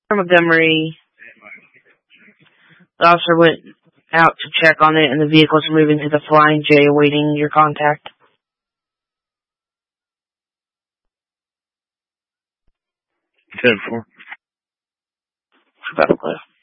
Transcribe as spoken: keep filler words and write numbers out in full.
Montgomery, the officer went out to check on it, and the vehicles were moving to the Flying J, awaiting your contact. ten four. About a